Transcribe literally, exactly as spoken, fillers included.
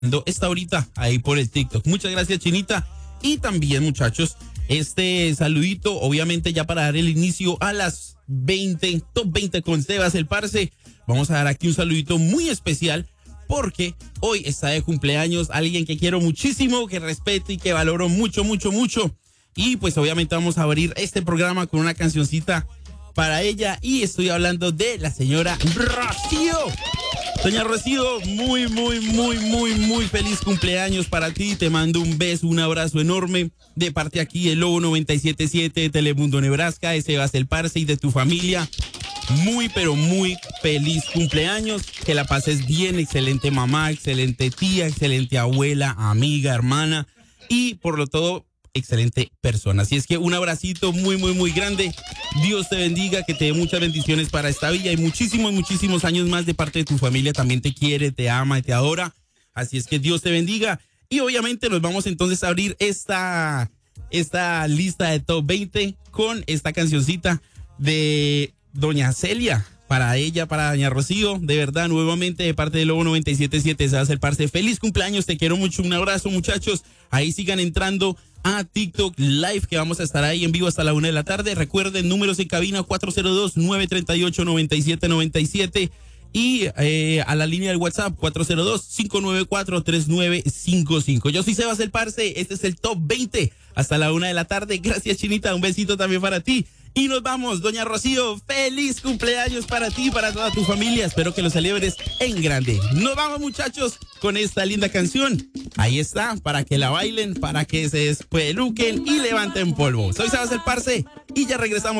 Esta ahorita ahí por el TikTok. Muchas gracias, Chinita. Y también, muchachos, este saludito, obviamente ya para dar el inicio a las veinte, top veinte con Sebas el Parce. Vamos a dar aquí un saludito muy especial porque hoy está de cumpleaños alguien que quiero muchísimo, que respeto y que valoro mucho, mucho, mucho. Y pues obviamente vamos a abrir este programa con una cancioncita para ella y estoy hablando de la señora Rocío. Doña Rocío, muy, muy, muy, muy, muy feliz cumpleaños para ti. Te mando un beso, un abrazo enorme de parte aquí de Lobo noventa y siete punto siete de Telemundo Nebraska, de Sebas el Parce y de tu familia. Muy, pero muy feliz cumpleaños. Que la pases bien, excelente mamá, excelente tía, excelente abuela, amiga, hermana y por lo todo, excelente persona. Así es que un abracito muy, muy, muy grande. Dios te bendiga, que te dé muchas bendiciones para esta vida y muchísimos, muchísimos años más de parte de tu familia. También te quiere, te ama y te adora. Así es que Dios te bendiga. Y obviamente nos vamos entonces a abrir esta, esta lista de top veinte con esta cancioncita de Doña Celia. Para ella, para Doña Rocío, de verdad, nuevamente de parte de Lobo noventa y siete punto siete, se va a hacer parce. Feliz cumpleaños, te quiero mucho, un abrazo, muchachos. Ahí sigan entrando a TikTok Live, que vamos a estar ahí en vivo hasta la una de la tarde. Recuerden, números en cabina cuatro cero dos, nueve tres ocho, nueve siete nueve siete y eh, a la línea del WhatsApp cuatro cero dos, cinco nueve cuatro, tres nueve cinco cinco. Yo soy Sebas el Parce, este es el top veinte hasta la una de la tarde. Gracias, Chinita, un besito también para ti. Y nos vamos, Doña Rocío, feliz cumpleaños para ti y para toda tu familia. Espero que lo celebres en grande. Nos vamos, muchachos, con esta linda canción. Ahí está, para que la bailen, para que se despeluquen y levanten polvo. Soy Sebas el Parce y ya regresamos.